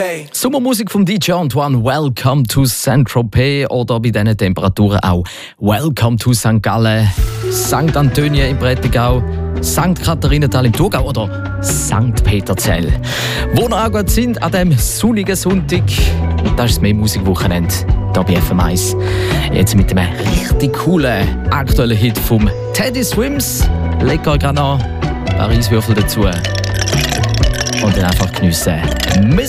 Hey. Sommermusik vom DJ Antoine, Welcome to Saint-Tropez oder bei diesen Temperaturen auch Welcome to St. Gallen, St. Antonia im Prättigau, St. Katharinenthal im Thurgau oder St. Peterzell. Wo wir auch gut sind an diesem sonnigen Sonntag, das ist das Mehr-Musik-Wochenende hier bei FM1. Jetzt mit einem richtig coolen aktuellen Hit vom Teddy Swims. Legt euch gerade an, ein paar Reiswürfel dazu und dann einfach geniessen.